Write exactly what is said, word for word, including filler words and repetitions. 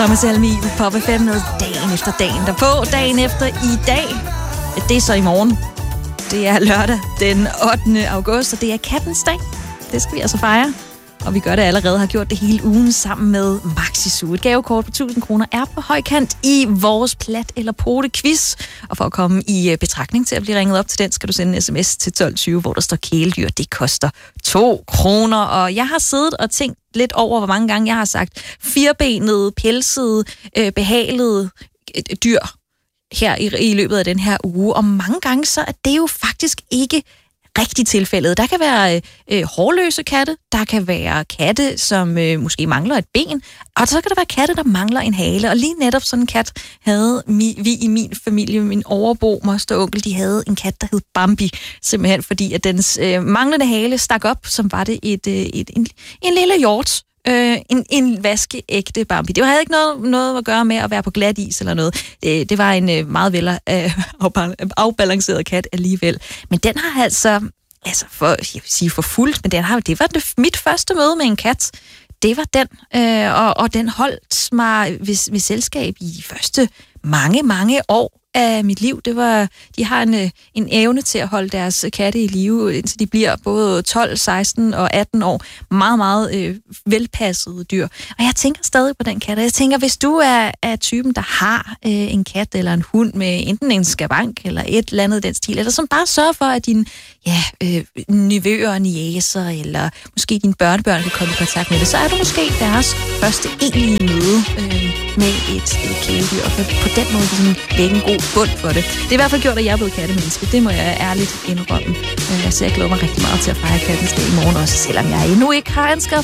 Thomas Helmi på Pop F M med dagen efter dagen derpå. Dagen efter i dag, det er så i morgen. Det er lørdag den ottende august, og det er kattens dag. Det skal vi altså fejre. Og vi gør det allerede, har gjort det hele ugen sammen med Maxisu. Et gavekort på tusind kroner er på højkant i vores plat eller pote quiz. Og for at komme i betragtning til at blive ringet op til den, skal du sende en sms til tolv tyve, hvor der står kæledyr. Det koster to kroner. Og jeg har siddet og tænkt lidt over, hvor mange gange jeg har sagt firbenede, pelsede, øh, behalede øh, dyr her i, i løbet af den her uge. Og mange gange så er det jo faktisk ikke rigtig tilfældet. Der kan være øh, hårløse katte, der kan være katte, som øh, måske mangler et ben, og så kan der være katte, der mangler en hale. Og lige netop sådan en kat havde mi, vi i min familie, min overbo, moster og onkel, de havde en kat, der hed Bambi, simpelthen fordi, at dens øh, manglende hale stak op, som var det et, øh, et, en, en lille hjort. Øh, en, en vaskeægte Bambi. Det havde ikke noget, noget at gøre med at være på glat is eller noget. Det, det var en øh, meget vel øh, afbalanceret kat alligevel. Men den har altså, altså for, jeg vil sige for fuldt, men den har, det var det, mit første møde med en kat. Det var den, øh, og, og den holdt mig ved, ved selskab i de første mange, mange år af mit liv. Det var, de har en, en evne til at holde deres katte i live, indtil de bliver både tolv, seksten og atten år. Meget, meget øh, velpassede dyr. Og jeg tænker stadig på den kat, og jeg tænker, hvis du er, er typen, der har øh, en kat eller en hund med enten en skavank eller et eller andet den stil, eller som bare sørger for, at dine ja, øh, nevøer og niæser, eller måske dine børnebørn kan komme i kontakt med det, så er du måske deres første egentlige møde øh, med et, et kæledyr, og på den måde ligesom lægge en god bund for det. Det er i hvert fald gjort, at jeg er blevet kattemenneske. Det må jeg ærligt indrømme. Så jeg glæder mig rigtig meget til at fejre kattens dag i morgen også, selvom jeg endnu ikke har anskaffet